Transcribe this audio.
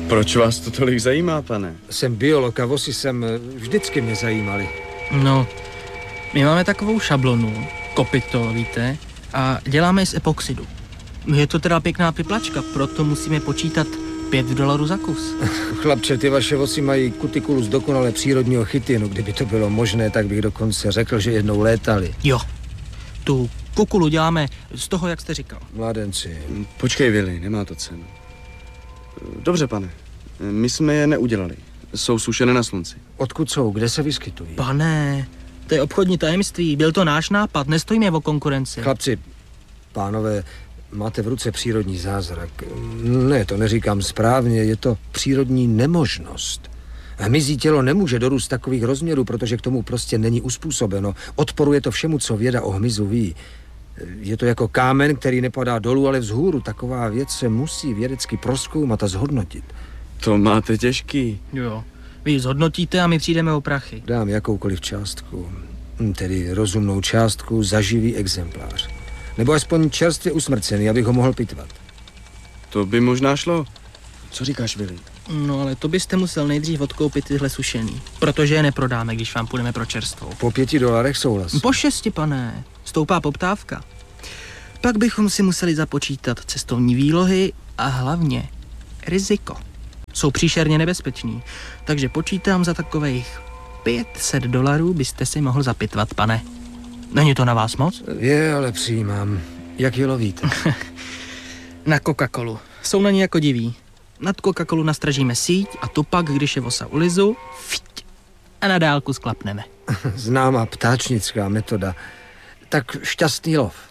Proč vás to tolik zajímá, pane? Jsem biolog a vosy vždycky mě zajímaly. No, my máme takovou šablonu, kopyto, víte, a děláme z epoxidu. Je to teda pěkná piplačka, proto musíme počítat $5 za kus. Chlapče, ty vaše vosy mají kutikulus dokonale přírodního chytinu. Kdyby to bylo možné, tak bych dokonce řekl, že jednou létali. Jo, tu kukulu děláme z toho, jak jste říkal. Mládenci. Počkej, Vili, nemá to cenu. Dobře, pane, my jsme je neudělali. Jsou sušené na slunci. Odkud jsou? Kde se vyskytují? Pane, to je obchodní tajemství, byl to náš nápad, nestojíme o konkurenci. Chlapci, pánové, máte v ruce přírodní zázrak. Ne, to neříkám správně, je to přírodní nemožnost. Hmyzí tělo nemůže dorůst takových rozměrů, protože k tomu prostě není uspůsobeno. Odporuje to všemu, co věda o hmyzu ví. Je to jako kámen, který nepadá dolů, ale vzhůru. Taková věc se musí vědecky prozkoumat a zhodnotit. To máte těžký. Jo, vy zhodnotíte a my přijdeme o prachy. Dám jakoukoliv částku, tedy rozumnou částku za živý exemplář. Nebo aspoň čerstvě usmrcený, abych ho mohl pitvat. To by možná šlo. Co říkáš, Vili? No ale to byste musel nejdřív odkoupit tyhle sušený, protože je neprodáme, když vám půjdeme pro čerstvou. Po $5 souhlas. Po 6, pane. Stoupá poptávka. Pak bychom si museli započítat cestovní výlohy a hlavně riziko. Jsou příšerně nebezpeční, takže počítám za takových $500 byste si mohl zapitvat, pane. Není to na vás moc? Je, ale přijímám. Jak je lovíte? Na Coca-Colu. Jsou na ní jako diví. Nad Coca-Colu nastražíme síť a tu pak, když je vosa u lizu, fiť, a na dálku sklapneme. Známá ptáčnická metoda. Tak šťastný lov.